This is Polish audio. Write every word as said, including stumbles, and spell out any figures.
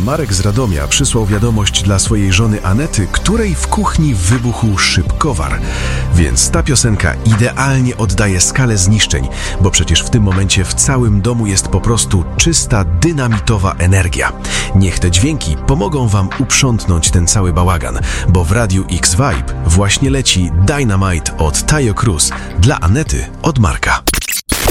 Marek z Radomia przysłał wiadomość dla swojej żony Anety, której w kuchni wybuchł szybkowar. Więc ta piosenka idealnie oddaje skalę zniszczeń, bo przecież w tym momencie w całym domu jest po prostu czysta, dynamitowa energia. Niech te dźwięki pomogą wam uprzątnąć ten cały bałagan, bo w Radiu X Vibe właśnie leci Dynamite od Taio Cruz dla Anety od Marka.